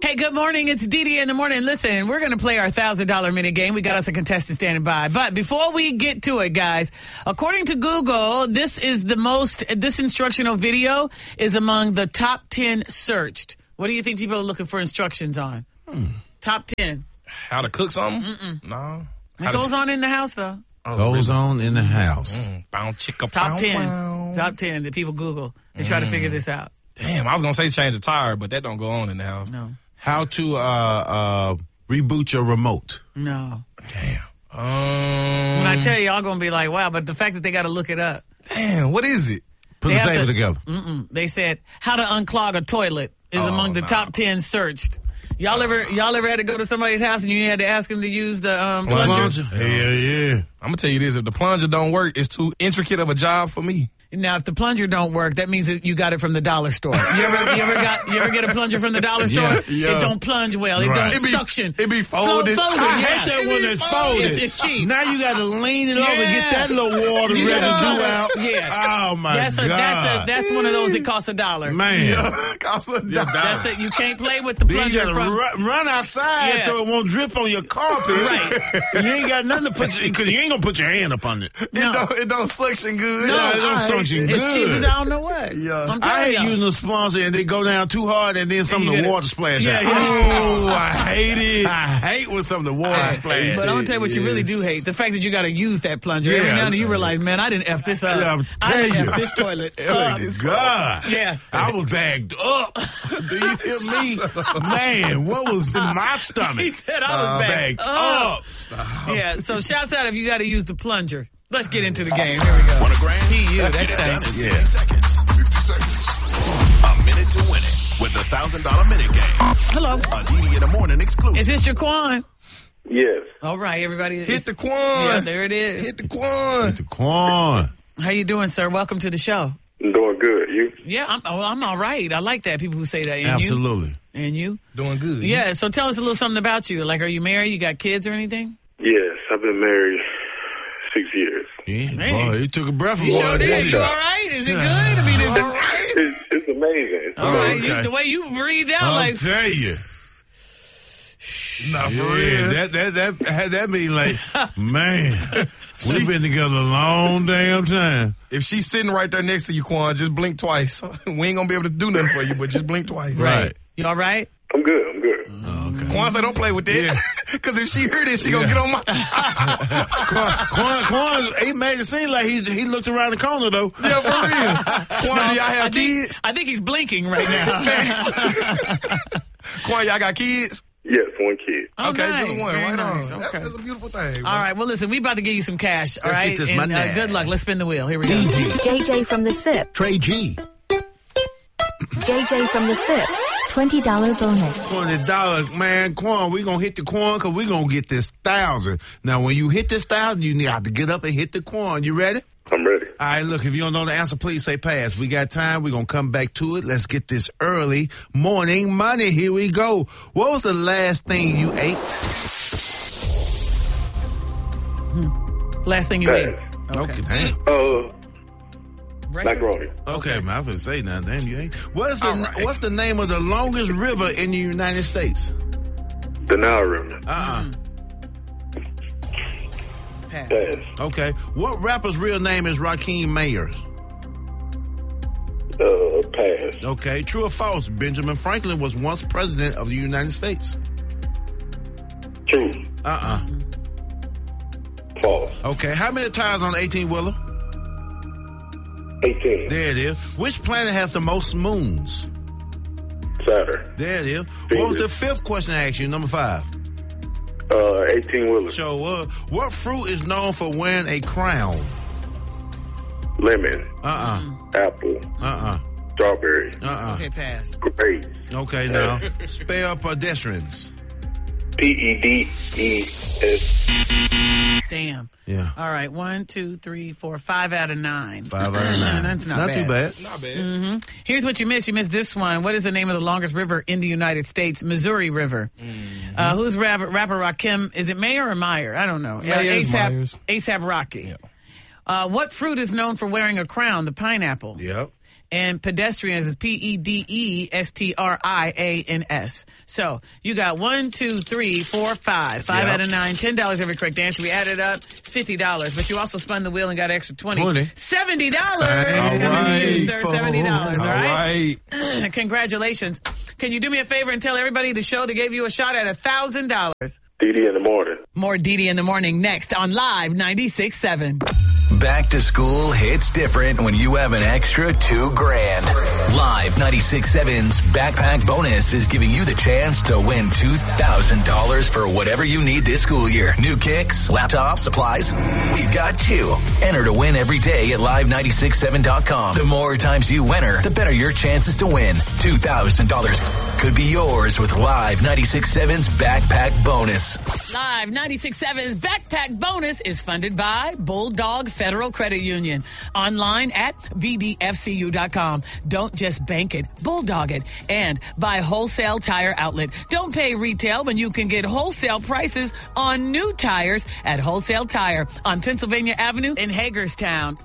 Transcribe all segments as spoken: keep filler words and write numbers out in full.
Hey, good morning. It's Dee Dee in the morning. Listen, we're going to play our one thousand dollars minute game. We got us a contestant standing by. But before we get to it, guys, according to Google, this is the most, this instructional video is among the top ten searched. What do you think people are looking for instructions on? Hmm. Top ten. How to cook something? Mm-mm. No. It goes on in the house, though. Oh, goes really? on in the house. Mm, bow, chicka, top bow, ten. Bow. Top ten that people Google and try mm. to figure this out. Damn, I was going to say change the tire, but that don't go on in the house. No. How to uh, uh, reboot your remote. No. Damn. Um, when I tell you, y'all going to be like, wow, but the fact that they got to look it up. Damn, what is it? Put the table to, together. Mm-mm. They said how to unclog a toilet is oh, among the no. top ten searched. Y'all ever y'all ever had to go to somebody's house and you had to ask them to use the um, plunger? plunger? Hell yeah. I'm going to tell you this. If the plunger don't work, it's too intricate of a job for me. Now, if the plunger don't work, that means that you got it from the dollar store. You ever, you ever got, you ever get a plunger from the dollar store? Yeah, yeah. It don't plunge well. It right. don't it be, suction. It be folded. Fo- folded I yeah. hate that it when it's folded. It's, it's cheap. Now you got to lean it yeah. over and get that little water yeah. residue out. Yeah. Oh my that's a, God. That's a, that's one of those that costs a dollar. Man. Yeah, costs a dollar. That's it. You can't play with the then plunger. You got to from, run, run outside yeah. so it won't drip on your carpet. Right. You ain't got nothing to put, because you ain't going to put your hand up on it. No. It don't, it don't suction good. No, yeah, it don't suction good. It's cheap as I don't know what. Yeah. I'm I hate y'all. using a sponsor and they go down too hard and then some And of the gotta, water splash yeah, out. Yeah. Oh, I hate it. I hate when some of the water I splash. But I'm going to tell you what you really do hate. The fact that you got to use that plunger. Yeah. Every now and then you realize, man, I didn't F this up. Yeah, I didn't you. F this toilet Oh, up. God. Yeah. I was bagged up. Do you hear me? Man, what was in my stomach? He said I was bagged, bagged up. up. Stop. Yeah, so shouts out if you got to use the plunger. Let's get into the game. Here we go. Want a grand? He, you, Get that it done in thing. sixty Yeah. seconds. sixty seconds. A minute to win it with the one thousand dollars minute game. Hello. A D D in the morning exclusive. Is this Jaquan? Yes. All right, everybody. Hit the quan. Yeah, there it is. Hit the quan. The corn. How you doing, sir? Welcome to the show. I'm doing good. You? Yeah, I'm, oh, I'm all right. I like that. People who say that. And Absolutely. You? And you? Doing good. Yeah, so tell us a little something about you. Like, are you married? You got kids or anything? Yes. I've been married six years. Yeah, Man. boy, he took a breath You boy, sure did. didn't he? You all right? Is it good? I mean, is All right. It's, it's amazing. It's all right. amazing. You, the way you breathe out, I'll like, tell you. Nah, for Yeah, real. that that that had that mean like, man, we've been together a long damn time. If she's sitting right there next to you, Quan, just blink twice. We ain't gonna be able to do nothing for you, but just blink twice. right. You all right? I'm good. I'm good. Oh, okay. Quan said, don't play with that. Because if she heard it, she gonna Yeah. get on my time. Quan, Quan, Quan, he made it seem like he he looked around the corner though. Yeah, for real. Quan, do y'all have I think, kids? I think he's blinking right now. Quan, y'all got kids? Yes, one kid. Oh, okay, nice. just one. Very Right nice. on. Okay. That, that's a beautiful thing. All right. Well, listen, we about to give you some cash. All Let's right. get this and, money. uh, good luck. Let's spin the wheel. Here we go. J J from the S I P. Trey G. J J from the S I P. twenty dollars bonus. Twenty dollars, man. Quan, we gonna hit the Quan because we gonna get this thousand. Now, when you hit this thousand, you need to get up and hit the Quan. You ready? I'm ready. All right, look, if you don't know the answer, please say pass. We got time. We're going to come back to it. Let's get this early morning money. Here we go. What was the last thing you ate? Last thing you Pass. ate. Okay, damn. Uh, Right. macaroni. Okay, man, I was going to say now, damn, you ain't. What is the, All right. What's the name of the longest river in the United States? The Nile River. Uh-uh. Pass. Pass. Okay. What rapper's real name is Rakim Mayers? Uh, pass. Okay. True or false? Benjamin Franklin was once president of the United States. True. Uh-uh. False. Okay. How many tires on the eighteen-wheeler? eighteen. There it is. Which planet has the most moons? Saturn. There it is. What was the fifth question I asked you? Number five. Uh, eighteen wheeler. So, uh, what fruit is known for wearing a crown? Lemon. Uh-uh. Apple. Uh-uh. Strawberry. Uh-uh. Okay, pass. Grapes. Okay, now. Spell pedestrians. P E D E S. Damn. Yeah. All right. One, two, three, four, five out of nine. Five out of nine. That's not, Not bad. too bad. Not bad. Mm-hmm. Here's what you missed. You missed this one. What is the name of the longest river in the United States? Missouri River. Mm-hmm. Uh, who's rapper, rapper Rakim? Is it Mayer or Meyer? I don't know. Mayers, Uh, Myers. ASAP, ASAP Rocky. Yeah. Uh, what fruit is known for wearing a crown? The pineapple. Yep. And pedestrians is P E D E S T R I A N S. So you got one, two, three, four, five. Five Yep. out of nine. ten dollars every correct answer. We added up fifty dollars. But you also spun the wheel and got an extra twenty. twenty. seventy dollars. All Coming to you, right, sir. folks. seventy dollars. All All right. right. Congratulations. Can you do me a favor and tell everybody the show that gave you a shot at one thousand dollars? D D in the morning. More D D in the morning next on Live ninety-six point seven. Back to school hits different when you have an extra two grand. Live ninety-six point seven's Backpack Bonus is giving you the chance to win two thousand dollars for whatever you need this school year. New kicks, laptops, supplies. We've got you. Enter to win every day at live nine six seven dot com. The more times you enter, the better your chances to win. two thousand dollars could be yours with Live ninety-six point seven's Backpack Bonus. Live ninety-six point seven's Backpack Bonus is funded by Bulldog Federal Credit Union. Online at B D F C U dot com. Don't just bank it, bulldog it. And by Wholesale Tire Outlet. Don't pay retail when you can get wholesale prices on new tires at Wholesale Tire on Pennsylvania Avenue in Hagerstown.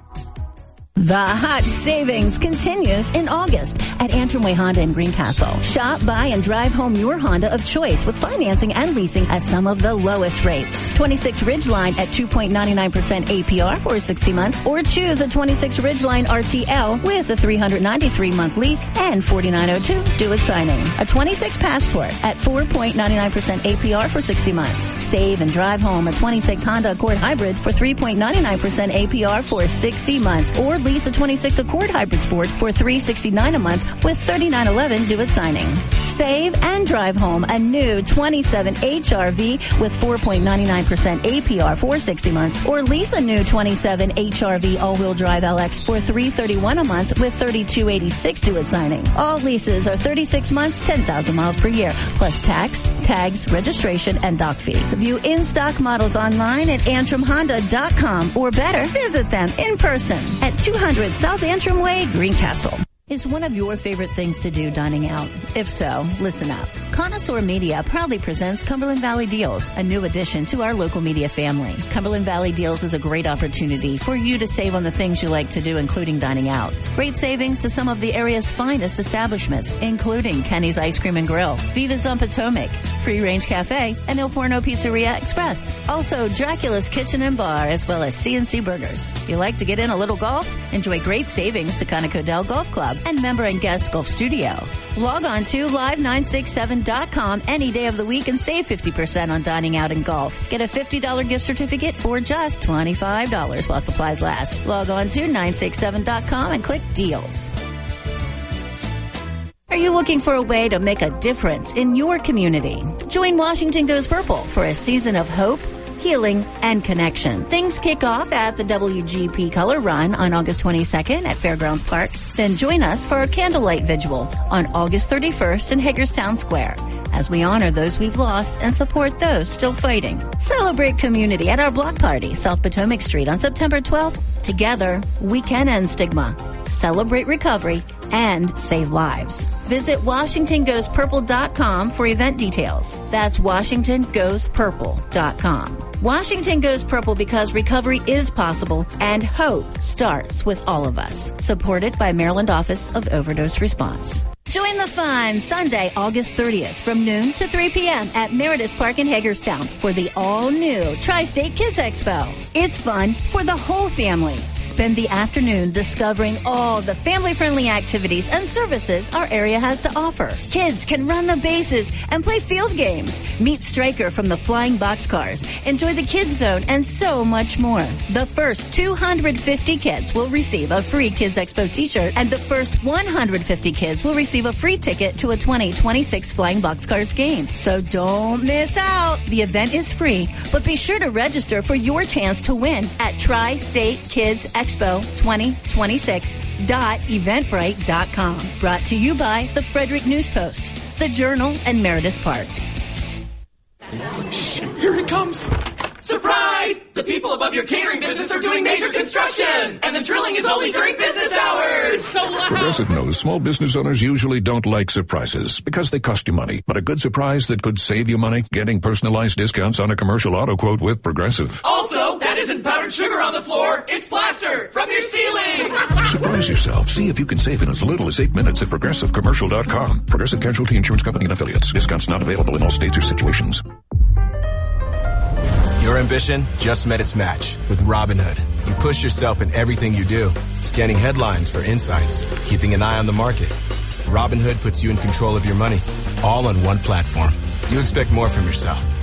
The hot savings continues in August at Antrim Way Honda in Greencastle. Shop, buy, and drive home your Honda of choice with financing and leasing at some of the lowest rates. twenty-six Ridgeline at two point nine nine percent A P R for sixty months, or choose a twenty-six Ridgeline R T L with a three hundred ninety-three month lease and forty-nine oh two due at signing. A twenty-six Passport at four point nine nine percent A P R for sixty months. Save and drive home a twenty-six Honda Accord Hybrid for three point nine nine percent A P R for sixty months, or lease a twenty-six Accord Hybrid Sport for three hundred sixty-nine dollars a month with thirty-nine eleven due at signing. Save and drive home a new twenty-seven H R V with four point nine nine percent A P R for sixty months, or lease a new twenty-seven H R V all-wheel drive L X for three hundred thirty-one dollars a month with thirty-two eighty-six due at signing. All leases are thirty-six months, ten thousand miles per year, plus tax, tags, registration, and dock fees. View in-stock models online at antrim honda dot com, or better, visit them in person at two hundred South Antrim Way, Greencastle. Is one of your favorite things to do dining out? If so, listen up. Connoisseur Media proudly presents Cumberland Valley Deals, a new addition to our local media family. Cumberland Valley Deals is a great opportunity for you to save on the things you like to do, including dining out. Great savings to some of the area's finest establishments, including Kenny's Ice Cream and Grill, Viva's on Potomac, Free Range Cafe, and Il Forno Pizzeria Express. Also, Dracula's Kitchen and Bar, as well as C and C Burgers. You like to get in a little golf? Enjoy great savings to Conoco Dell Golf Club and member and guest golf studio. Log on to live nine six seven dot com any day of the week and save fifty percent on dining out and golf. Get a fifty dollars gift certificate for just twenty-five dollars while supplies last. Log on to nine six seven dot com and click deals. Are you looking for a way to make a difference in your community? Join Washington Goes Purple for a season of hope, healing, and connection. Things kick off at the W G P Color Run on August twenty-second at Fairgrounds Park. Then join us for a candlelight vigil on August thirty-first in Hagerstown Square, as we honor those we've lost and support those still fighting. Celebrate community at our block party, South Potomac Street, on September twelfth. Together, we can end stigma, celebrate recovery, and save lives. Visit washington goes purple dot com for event details. That's washington goes purple dot com. Washington Goes Purple because recovery is possible and hope starts with all of us. Supported by Maryland Office of Overdose Response. Join the fun Sunday, August thirtieth from noon to three p.m. at Meredith Park in Hagerstown for the all-new Tri-State Kids Expo. It's fun for the whole family. Spend the afternoon discovering all the family-friendly activities and services our area has to offer. Kids can run the bases and play field games. Meet Stryker from the Flying Boxcars. Enjoy the Kids Zone and so much more. The first two hundred fifty kids will receive a free Kids Expo t-shirt, and the first one hundred fifty kids will receive a free ticket to a twenty twenty-six Flying Boxcars game. So don't miss out. The event is free, but be sure to register for your chance to win at tri state kids expo twenty twenty-six dot eventbrite dot com. Brought to you by the Frederick News Post, the Journal, and Meredith Park. Shh, here it comes. Surprise! The people above your catering business are doing major construction, and the drilling is only during business hours. So loud. Progressive knows small business owners usually don't like surprises because they cost you money. But a good surprise that could save you money? Getting personalized discounts on a commercial auto quote with Progressive. Also, that is isn't powdered sugar on the floor, it's plaster from your ceiling. Surprise yourself. See if you can save in as little as eight minutes at progressive commercial dot com. Progressive Casualty Insurance Company and affiliates. Discounts not available in all states or situations. Your ambition just met its match with Robinhood. You push yourself in everything you do, scanning headlines for insights, keeping an eye on the market. Robinhood puts you in control of your money, all on one platform. You expect more from yourself.